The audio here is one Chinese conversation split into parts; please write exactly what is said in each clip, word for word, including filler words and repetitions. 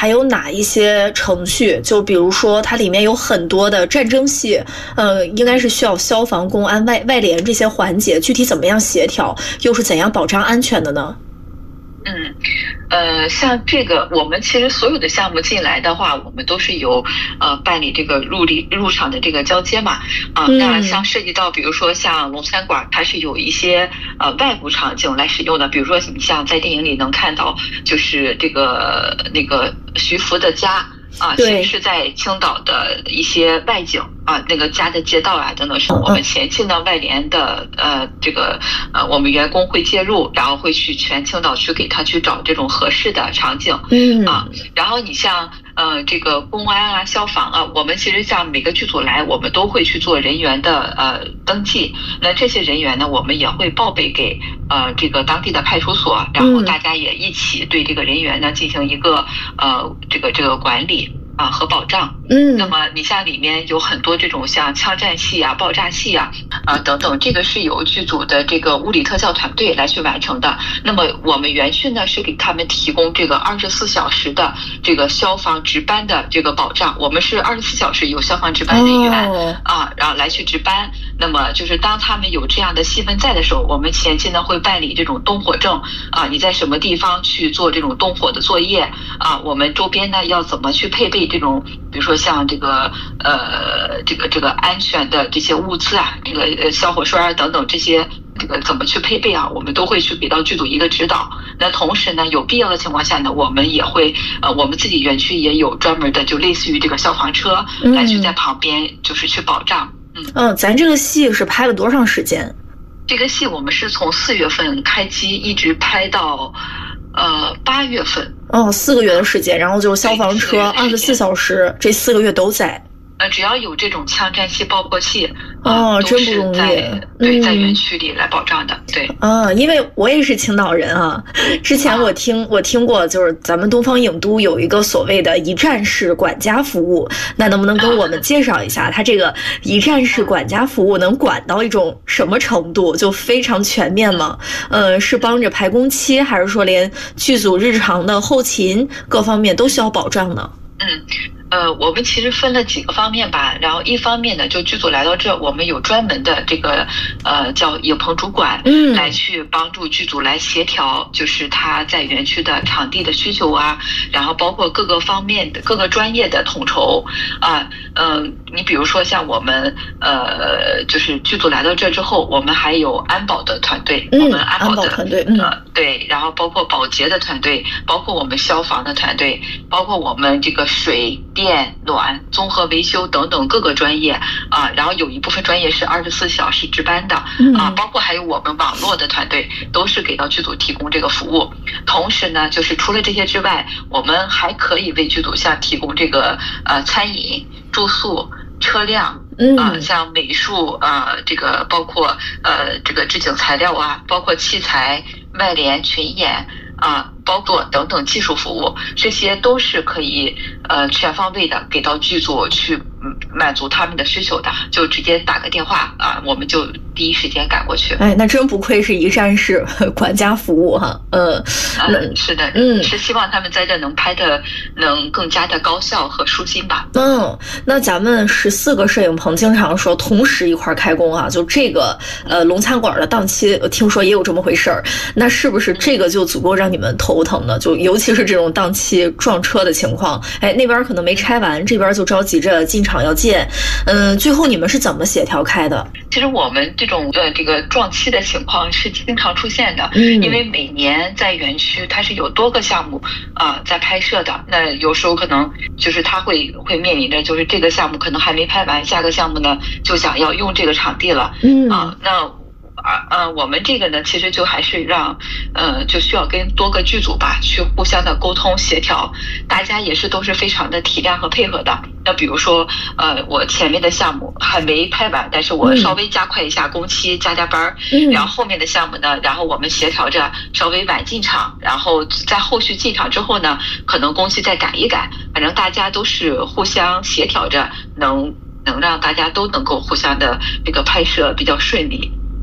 还有哪一些程序？就比如说它里面有很多的战争戏，呃，应该是需要消防、公安、外外联这些环节，具体怎么样协调，又是怎样保障安全的呢？ 嗯，呃，像这个，我们其实所有的项目进来的话，我们都是有呃办理这个入里入场的这个交接嘛，啊、呃，那像涉及到比如说像龙餐馆，它是有一些呃外部场景来使用的，比如说你像在电影里能看到，就是这个那个徐福的家。啊，其实是在青岛的一些外景啊，那个家的街道啊等等，是我们前期呢外联的呃这个呃我们员工会介入，然后会去全青岛去给他去找这种合适的场景，嗯啊，然后你像呃这个公安啊、消防啊，我们其实像每个剧组来，我们都会去做人员的呃登记，那这些人员呢，我们也会报备给呃这个当地的派出所，然后大家也一起对这个人员呢进行一个呃这个这个管理。啊和保障，嗯，那么你像里面有很多这种像枪战戏啊、爆炸戏啊，啊等等，这个是由剧组的这个物理特效团队来去完成的。那么我们园区呢是给他们提供这个二十四小时的这个消防值班的这个保障，我们是二十四小时有消防值班人员、哦、啊，然后来去值班。那么就是当他们有这样的戏份在的时候，我们前期呢会办理这种动火证啊，你在什么地方去做这种动火的作业啊，我们周边呢要怎么去配备这种，比如说像这个呃这个这个安全的这些物资啊，这个呃消火栓啊等等这些这个怎么去配备啊，我们都会去给到剧组一个指导。那同时呢，有必要的情况下呢，我们也会呃我们自己园区也有专门的就类似于这个消防车来去在旁边就是去保障。嗯嗯，咱这个戏是拍了多长时间？ 这个戏我们是从四月份开机，一直拍到呃八月份。 哦，四个月的时间，然后就是消防车二十四小时，这四个月都在。 呃，只要有这种枪战戏、爆破戏， 哦，真不容易。 对，在园区里来保障的，对。 啊，因为我也是青岛人啊。之前我听、啊、我听过，就是咱们东方影都有一个所谓的一站式管家服务，那能不能跟我们介绍一下，它这个一站式管家服务能管到一种什么程度？就非常全面吗？呃，是帮着排工期，还是说连剧组日常的后勤各方面都需要保障呢？ 嗯。呃，我们其实分了几个方面吧，然后一方面呢，就剧组来到这，我们有专门的这个呃叫影棚主管，嗯，来去帮助剧组来协调，就是他在园区的场地的需求啊，然后包括各个方面的各个专业的统筹啊，嗯、呃，你比如说像我们呃，就是剧组来到这之后，我们还有安保的团队，嗯、我们安保的安保团队，嗯、 呃，对，然后包括保洁的团队，包括我们消防的团队，包括我们这个水电。电暖综合维修等等各个专业啊，然后有一部分专业是二十四小时值班的啊，包括还有我们网络的团队都是给到剧组提供这个服务。同时呢，就是除了这些之外，我们还可以为剧组像提供这个呃餐饮、住宿、车辆。嗯啊，像美术啊，这个包括呃这个置景材料啊，包括器材、外联、群演。啊，包括等等技术服务，这些都是可以呃全方位的给到剧组去满足他们的需求的，就直接打个电话啊，我们就第一时间赶过去。 哎，那真不愧是一站式管家服务哈，呃， 嗯，是的，嗯，是希望他们在这能拍的能更加的高效和舒心吧。 嗯，那咱们十四个摄影棚经常说同时一块开工啊，就这个呃龙餐馆的档期，我听说也有这么回事儿，那是不是这个就足够让你们头疼呢？就尤其是这种档期撞车的情况，哎，那边可能没拆完，这边就着急着进场要建，嗯，最后你们是怎么协调开的？ 其实我们这种呃这个撞期的情况是经常出现的，嗯，因为每年在园区它是有多个项目啊、呃、在拍摄的，那有时候可能就是它会会面临着就是这个项目可能还没拍完，下个项目呢就想要用这个场地了，嗯啊，那。啊呃，我们这个呢，其实就还是让，呃，就需要跟多个剧组吧，去互相的沟通协调，大家也是都是非常的体谅和配合的。那比如说，呃，我前面的项目还没拍完，但是我稍微加快一下工期，加加班，嗯，然后后面的项目呢，然后我们协调着稍微晚进场，然后在后续进场之后呢，可能工期再赶一赶，反正大家都是互相协调着，能能让大家都能够互相的这个拍摄比较顺利。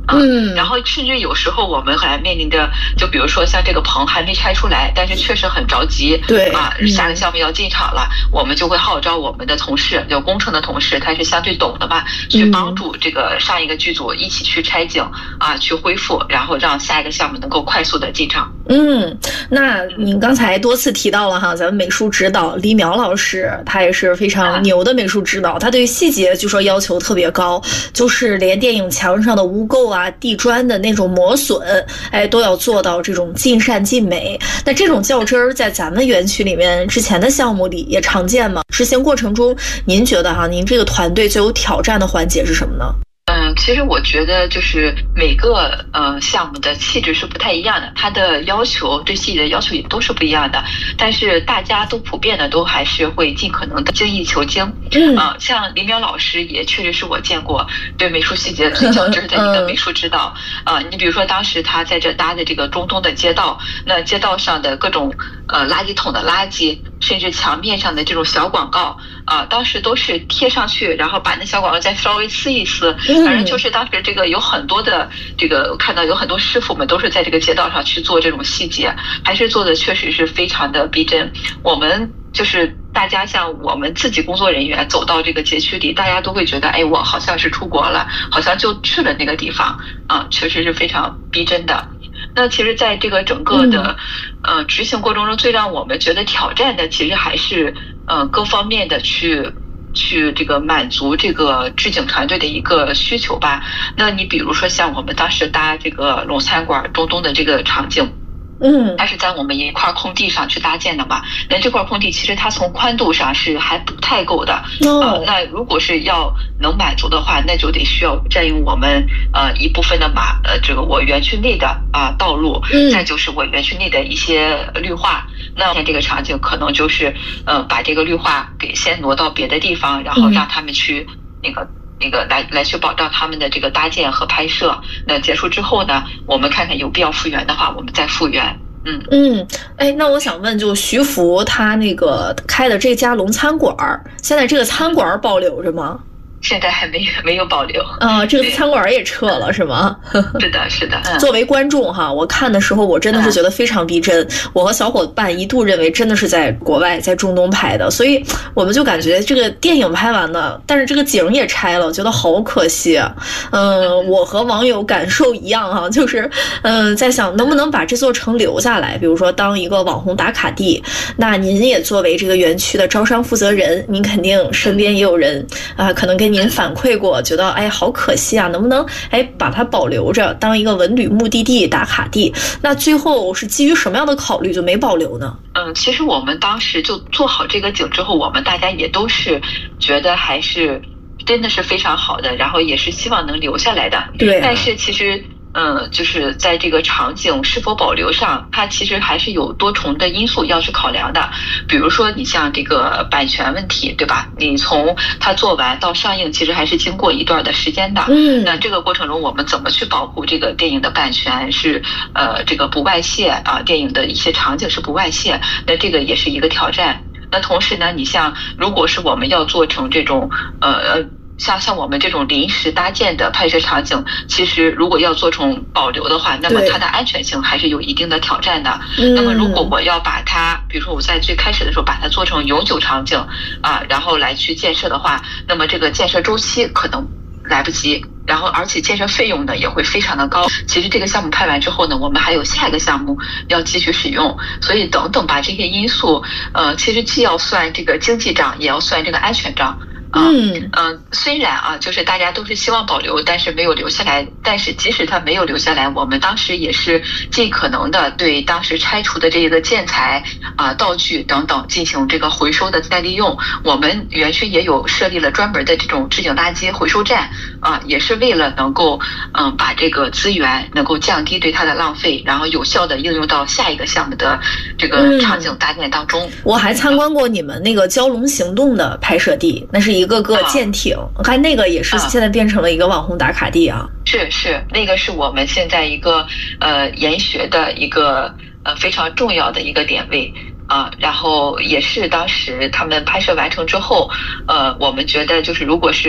嗯，然后甚至有时候我们还面临着，就比如说像这个棚还没拆出来，但是确实很着急， 对啊，下个项目要进场了，嗯、我们就会号召我们的同事，就工程的同事，他是相对懂的嘛，去帮助这个上一个剧组一起去拆景啊，去恢复，然后让下一个项目能够快速的进场。 嗯，那您刚才多次提到了哈，咱们美术指导李淼老师，他也是非常牛的美术指导，他对细节据说要求特别高，就是连电影墙上的污垢啊、地砖的那种磨损，哎，都要做到这种尽善尽美。那这种较真儿在咱们园区里面之前的项目里也常见吗？执行过程中，您觉得哈，您这个团队最有挑战的环节是什么呢？ 嗯，其实我觉得就是每个呃项目的气质是不太一样的，它的要求对细节的要求也都是不一样的，但是大家都普遍的都还是会尽可能的精益求精。嗯、呃，像林淼老师也确实是我见过对美术细节最较真的一个美术指导。啊、呃，你比如说当时他在这搭的这个中东的街道，那街道上的各种呃垃圾桶的垃圾，甚至墙面上的这种小广告啊、呃，当时都是贴上去，然后把那小广告再稍微撕一撕。反正就是当时这个有很多的这个看到有很多师傅们都是在这个街道上去做这种细节，还是做的确实是非常的逼真。我们就是大家像我们自己工作人员走到这个街区里，大家都会觉得，哎，我好像是出国了，好像就去了那个地方啊，确实是非常逼真的。那其实在这个整个的呃执行过程中，最让我们觉得挑战的，其实还是呃各方面的去。去这个满足这个置景团队的一个需求吧。那你比如说像我们当时搭这个龙餐馆中东的这个场景，嗯，它是在我们一块空地上去搭建的嘛。那这块空地其实它从宽度上是还不太够的。哦、呃，那如果是要能满足的话，那就得需要占用我们呃一部分的马呃这个我园区内的啊、呃、道路，嗯，再就是我园区内的一些绿化。那这个场景可能就是呃把这个绿化给先挪到别的地方，然后让他们去那个。那个来来去保障他们的这个搭建和拍摄。那结束之后呢，我们看看有必要复原的话，我们再复原。嗯嗯，哎，那我想问，就徐福他那个开的这家龙餐馆，现在这个餐馆保留着吗？ 现在还没有没有保留啊、呃，这个餐馆也撤了是吗？ 是的，是的。嗯、 作为观众哈，我看的时候我真的是觉得非常逼真。嗯、我和小伙伴一度认为真的是在国外，在中东拍的，所以我们就感觉这个电影拍完了，但是这个景也拆了，觉得好可惜啊。嗯、呃，我和网友感受一样哈，就是嗯、呃，在想能不能把这座城留下来，比如说当一个网红打卡地。那您也作为这个园区的招商负责人，您肯定身边也有人啊、呃，可能跟您反馈过，觉得哎好可惜啊，能不能哎把它保留着当一个文旅目的地打卡地？那最后是基于什么样的考虑就没保留呢？ 嗯，其实我们当时就做好这个景之后，我们大家也都是觉得还是真的是非常好的，然后也是希望能留下来的。 对、啊， 但是其实。嗯，就是在这个场景是否保留上，它其实还是有多重的因素要去考量的。比如说，你像这个版权问题，对吧？你从它做完到上映，其实还是经过一段的时间的。嗯，那这个过程中，我们怎么去保护这个电影的版权是呃这个不外泄啊？电影的一些场景是不外泄，那这个也是一个挑战。那同时呢，你像如果是我们要做成这种呃呃。像像我们这种临时搭建的拍摄场景，其实如果要做成保留的话，那么它的安全性还是有一定的挑战的。那么如果我要把它，比如说我在最开始的时候把它做成永久场景啊，然后来去建设的话，那么这个建设周期可能来不及，然后而且建设费用呢也会非常的高。其实这个项目拍完之后呢，我们还有下一个项目要继续使用，所以等等把这些因素，呃，其实既要算这个经济账，也要算这个安全账。嗯嗯、呃，虽然啊，就是大家都是希望保留，但是没有留下来。但是即使它没有留下来，我们当时也是尽可能的对当时拆除的这个建材啊、呃、道具等等进行这个回收的再利用。我们园区也有设立了专门的这种置景垃圾回收站啊、呃，也是为了能够嗯、呃、把这个资源能够降低对它的浪费，然后有效的应用到下一个项目的这个场景搭建当中。嗯、 我还参观过你们那个蛟龙行动的拍摄地，那是一个个舰艇，我看那个也是现在变成了一个网红打卡地啊。 是是，那个是我们现在一个呃研学的一个呃非常重要的一个点位啊、呃，然后也是当时他们拍摄完成之后，呃，我们觉得就是如果是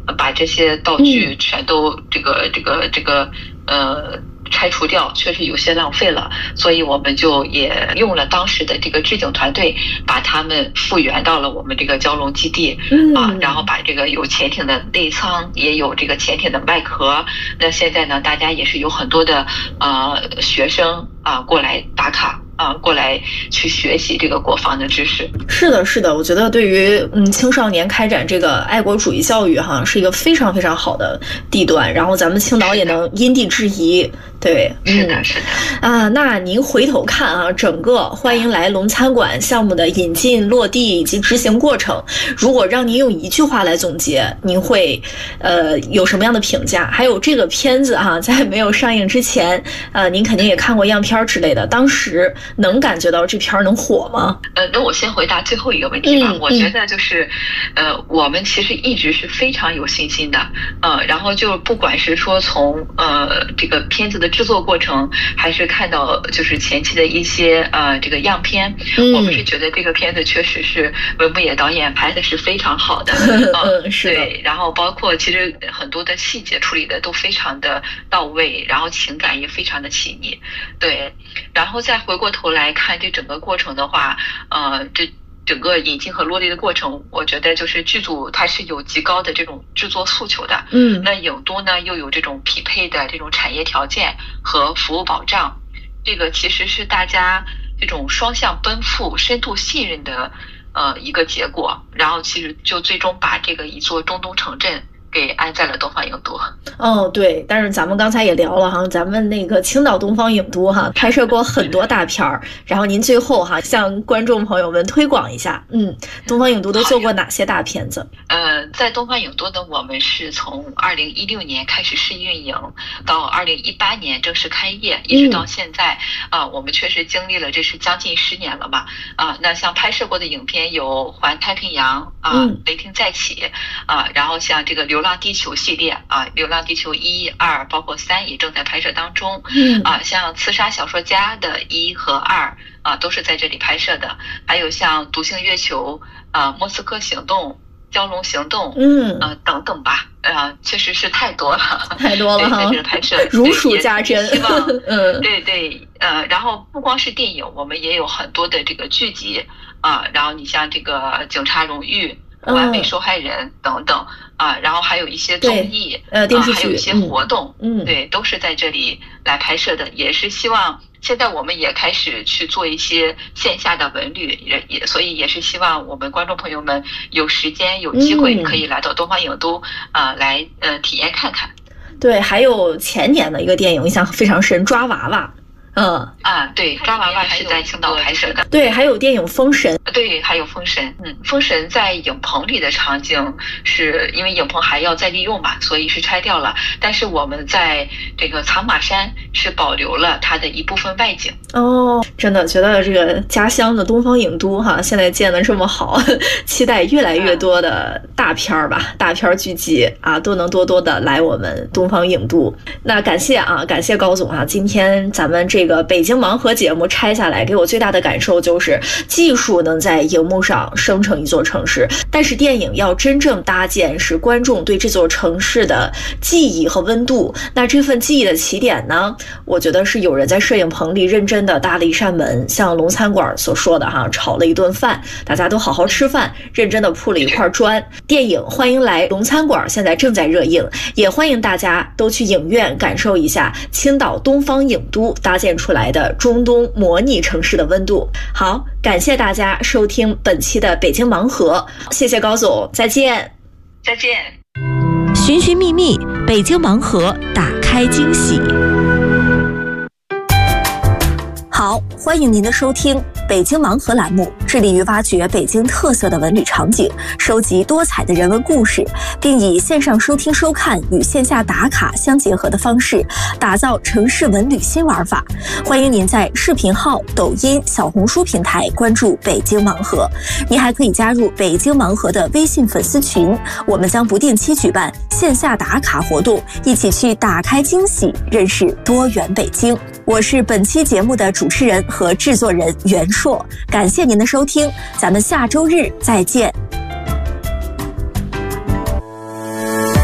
把这些道具全都这个这个这个呃拆除掉，确实有些浪费了，所以我们就也用了当时的这个置景团队，把它们复原到了我们这个蛟龙基地、嗯、啊，然后把这个有潜艇的内舱，也有这个潜艇的外壳。那现在呢，大家也是有很多的呃学生啊过来打卡。啊，过来去学习这个国防的知识。 是的，是的，我觉得对于嗯青少年开展这个爱国主义教育哈，是一个非常非常好的地段。然后咱们青岛也能因地制宜。对， 是的，是的。 啊，那您回头看啊，整个欢迎来龙餐馆项目的引进、落地以及执行过程，如果让您用一句话来总结，您会呃有什么样的评价？还有这个片子哈、啊，在没有上映之前，呃，您肯定也看过样片之类的，当时能感觉到这片儿能火吗？ 呃，那我先回答最后一个问题吧。嗯、我觉得就是，呃，我们其实一直是非常有信心的，呃，然后就不管是说从呃这个片子的制作过程，还是看到就是前期的一些呃这个样片，嗯、我们是觉得这个片子确实是文牧野导演拍的是非常好的， 嗯，是的。 对，然后包括其实很多的细节处理的都非常的到位，然后情感也非常的细腻，对，然后再回过头来看这整个过程的话，呃，这整个引进和落地的过程，我觉得就是剧组它是有极高的这种制作诉求的，嗯，那影都呢又有这种匹配的这种产业条件和服务保障，这个其实是大家这种双向奔赴、深度信任的呃一个结果，然后其实就最终把这个一座中东城镇给安在了东方影都。 哦，对，但是咱们刚才也聊了哈，咱们那个青岛东方影都哈拍摄过很多大片儿，然后您最后哈向观众朋友们推广一下，嗯，东方影都都做过哪些大片子？ 呃，在东方影都呢，我们是从二零一六年开始试运营，到二零一八年正式开业，一直到现在啊、嗯呃，我们确实经历了这是将近十年了嘛啊、呃。那像拍摄过的影片有《环太平洋》啊，呃嗯《雷霆再起》啊、呃，然后像这个《流浪地球》系列啊，《流浪地球》一、二，包括三也正在拍摄当中。嗯啊，像《刺杀小说家》的一和二啊，都是在这里拍摄的。还有像《独行月球》啊，《莫斯科行动》、《蛟龙行动》嗯呃等等吧，啊，确实是太多了， 太多了哈， 在这里拍摄如数家珍。 希望嗯， 对对呃，然后不光是电影，我们也有很多的这个剧集啊，然后你像这个《警察荣誉》。完美受害人等等啊，然后还有一些综艺， 呃，电视剧、 啊，还有一些活动， 嗯， 对，都是在这里来拍摄的，也是希望现在我们也开始去做一些线下的文旅，也也所以也是希望我们观众朋友们有时间有机会可以来到东方影都啊、呃、来呃体验看看。 对，还有前年的一个电影印象非常深，抓娃娃。嗯啊，对，抓娃娃是在青岛拍摄的。 对，还有电影《封神》。 对，还有《封神》。嗯，《封神》在影棚里的场景是因为影棚还要再利用嘛，所以是拆掉了。但是我们在这个藏马山是保留了它的一部分外景。 哦，真的觉得这个家乡的东方影都哈，现在建得这么好，期待越来越多的大片儿吧，嗯、大片剧集啊，都能多多的来我们东方影都。那感谢啊，感谢高总啊，今天咱们这。这个北京盲盒节目拆下来，给我最大的感受就是技术能在荧幕上生成一座城市，但是电影要真正搭建是观众对这座城市的记忆和温度。那这份记忆的起点呢，我觉得是有人在摄影棚里认真的搭了一扇门，像龙餐馆所说的哈，炒了一顿饭，大家都好好吃饭，认真的铺了一块砖。电影欢迎来龙餐馆现在正在热映，也欢迎大家都去影院感受一下青岛东方影都搭建出来的中东模拟城市的温度。好，感谢大家收听本期的北京盲盒，谢谢高总，再见。 再见。 寻寻觅觅，北京盲盒，打开惊喜。好，欢迎您的收听。北京盲盒栏目致力于挖掘北京特色的文旅场景，收集多彩的人文故事，并以线上收听收看与线下打卡相结合的方式，打造城市文旅新玩法。欢迎您在视频号、抖音、小红书平台关注北京盲盒。您还可以加入北京盲盒的微信粉丝群，我们将不定期举办线下打卡活动，一起去打开惊喜，认识多元北京。我是本期节目的主持人和制作人袁硕，感谢您的收听，咱们下周日再见。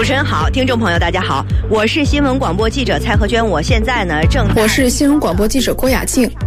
持人好，听众朋友大家好，我是新闻广播记者蔡和娟，我现在呢正在我是新闻广播记者郭雅静。